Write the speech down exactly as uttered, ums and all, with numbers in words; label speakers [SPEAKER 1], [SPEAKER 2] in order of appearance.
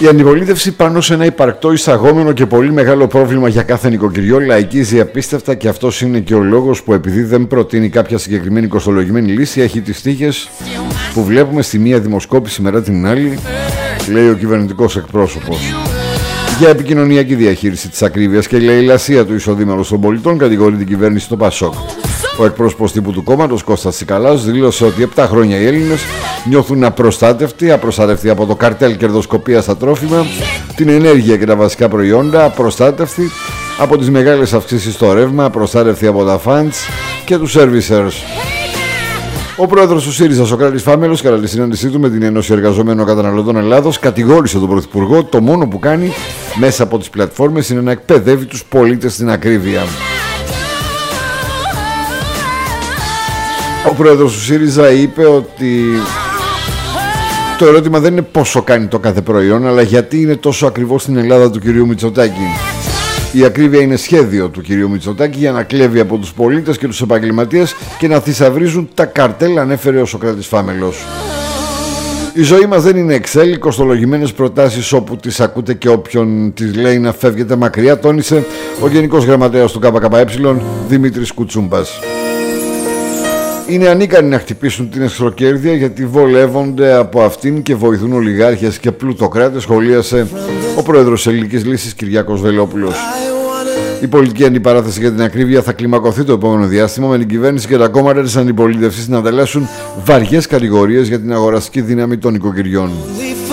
[SPEAKER 1] Η αντιπολίτευση πάνω σε ένα υπαρκτό, εισαγόμενο και πολύ μεγάλο πρόβλημα για κάθε νοικοκυριό λαϊκίζει απίστευτα, και αυτός είναι και ο λόγος που, επειδή δεν προτείνει κάποια συγκεκριμένη κοστολογημένη λύση, έχει τις τύχες που βλέπουμε στη μία δημοσκόπηση μετά την άλλη, λέει ο κυβερνητικός εκπρόσωπος. Για επικοινωνιακή διαχείριση της ακρίβειας και λαιλασία του εισοδήματος των πολιτών κατηγορεί την κυβέρνηση στο Πασόκ. Ο εκπρόσωπος τύπου του κόμματος, Κώστας Τσικαλάς, δήλωσε ότι επτά χρόνια οι Έλληνες νιώθουν απροστάτευτοι, απροστάτευτοι από το καρτέλ κερδοσκοπία στα τρόφιμα, την ενέργεια και τα βασικά προϊόντα, απροστάτευτοι από τις μεγάλες αυξήσεις στο ρεύμα, απροστάτευτοι από τα funds και τους servicers. Ο πρόεδρος του ΣΥΡΙΖΑ, Σωκράτης Φάμελος, κατά τη συνάντησή του με την Ένωση Εργαζομένων Καταναλωτών Ελλάδος, κατηγόρησε τον Πρωθυπουργό το μόνο που κάνει μέσα από τις πλατφόρμες είναι να εκπαιδεύει τους πολίτες στην ακρίβεια. Ο πρόεδρος του ΣΥΡΙΖΑ είπε ότι το ερώτημα δεν είναι πόσο κάνει το κάθε προϊόν, αλλά γιατί είναι τόσο ακριβό στην Ελλάδα του κυρίου Μητσοτάκη. Η ακρίβεια είναι σχέδιο του κυρίου Μητσοτάκη για να κλέβει από τους πολίτες και τους επαγγελματίες και να θησαυρίζουν τα καρτέλ, ανέφερε ο Σωκράτης Φάμελος. Η ζωή μας δεν είναι Excel, κοστολογημένες προτάσεις όπου τις ακούτε και όποιον τις λέει να φεύγετε μακριά, τόνισε ο Γενικός Γραμματέας του ΚΚΕ, Δημήτρης Κουτσούμπας. Είναι ανίκανοι να χτυπήσουν την εχθροκέρδεια γιατί βολεύονται από αυτήν και βοηθούν ολιγάρχες και πλουτοκράτες, σχολίασε ο πρόεδρος της Ελληνικής Λύσης Κυριάκος Βελόπουλος. Η πολιτική αντιπαράθεση για την ακρίβεια θα κλιμακωθεί το επόμενο διάστημα, με την κυβέρνηση και τα κόμματα της αντιπολίτευσης να ανταλλάσσουν βαριές κατηγορίες για την αγοραστική δύναμη των οικοκυριών.